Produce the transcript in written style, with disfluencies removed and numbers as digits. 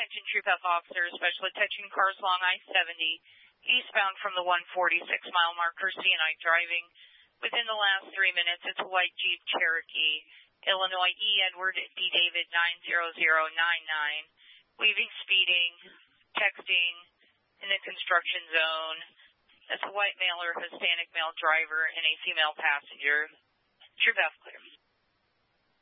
attention Troop F officers, special attention cars along I-70, eastbound from the 146-mile marker, CNI driving. Within the last 3 minutes, it's a white Jeep Cherokee, Illinois E. Edward D. David 90099, weaving, speeding, texting in the construction zone. That's a white male or Hispanic male driver and a female passenger. Troop F clear.